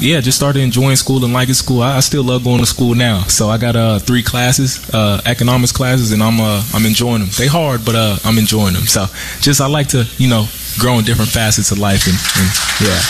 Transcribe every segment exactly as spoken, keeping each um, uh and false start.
yeah, just started enjoying school and liking school. I, I still love going to school now. So I got uh, three classes, uh, economics classes, and I'm uh, I'm enjoying them. They hard, but uh, I'm enjoying them. So just I like to, you know, grow in different facets of life, and, and yeah.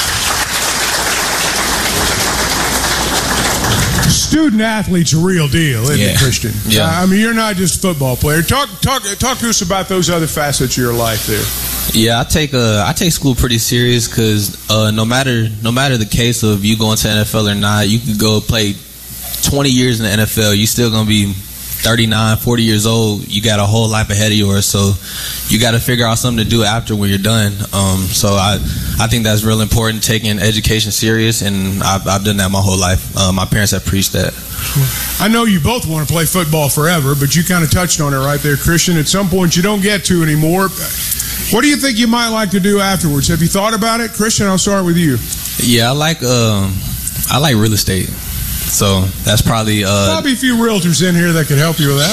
Student athlete's a real deal, isn't yeah. it, Christian? Yeah. Uh, I mean, you're not just a football player. Talk, talk, talk to us about those other facets of your life there. Yeah, I take uh, I take school pretty serious because uh, no matter no matter the case of you going to the N F L or not, you could go play twenty years in the N F L. You still gonna be thirty-nine, forty years old. You got a whole life ahead of yours, so you got to figure out something to do after when you're done. Um, so I I think that's real important, taking education serious, and I've, I've done that my whole life. Uh, my parents have preached that. I know you both want to play football forever, but you kind of touched on it right there, Christian. At some point, you don't get to anymore. What do you think you might like to do afterwards? Have you thought about it? Christian, I'll start with you. Yeah, I like um, I like real estate. So that's probably uh, probably a few realtors in here that could help you with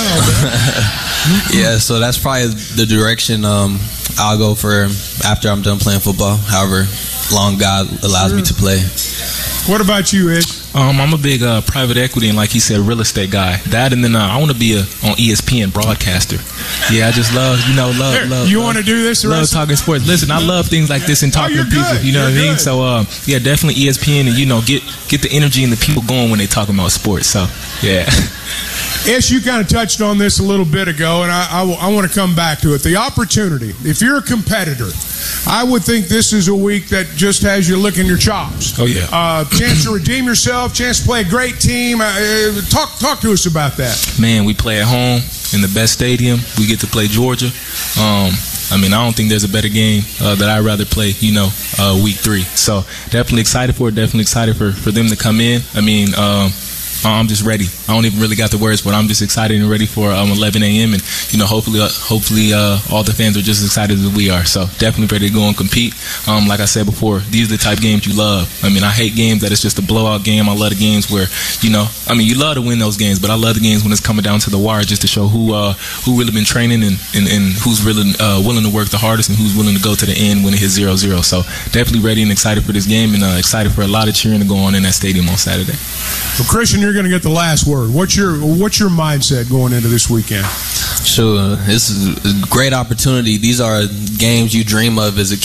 that. Yeah, so that's probably the direction um, I'll go for after I'm done playing football. However long God allows sure. me to play. What about you, Ed? Um, I'm a big uh, private equity and, like he said, real estate guy. That and then uh, I want to be a on E S P N broadcaster. Yeah, I just love, you know, love, Here, love. You love, want to do this? Love talking sports. Listen, I love things like this and talking oh, to people. Good. You know you're what I mean? Good. So, uh, yeah, definitely E S P N and, you know, get get the energy and the people going when they talking about sports. So, yeah. Ish, you kind of touched on this a little bit ago, and I, I, I want to come back to it. The opportunity. If you're a competitor, I would think this is a week that just has you licking your chops. Oh, yeah. Uh, chance to redeem yourself, chance to play a great team. Uh, talk, talk to us about that. Man, we play at home in the best stadium. We get to play Georgia. Um, I mean, I don't think there's a better game uh, that I'd rather play, you know, uh, week three. So definitely excited for it. Definitely excited for, for them to come in. I mean, um, I'm just ready. I don't even really got the words, but I'm just excited and ready for um, eleven a.m. and you know, hopefully, uh, hopefully, uh, all the fans are just as excited as we are. So definitely ready to go and compete. Um, like I said before, these are the type of games you love. I mean, I hate games that it's just a blowout game. I love the games where, you know, I mean, you love to win those games, but I love the games when it's coming down to the wire, just to show who uh, who really been training and, and, and who's really uh, willing to work the hardest and who's willing to go to the end when it hits zero zero. So definitely ready and excited for this game, and uh, excited for a lot of cheering to go on in that stadium on Saturday. Well, Christian, you're going to get the last word. What's your what's your mindset going into this weekend? Sure, this is a great opportunity. These are games you dream of as a kid.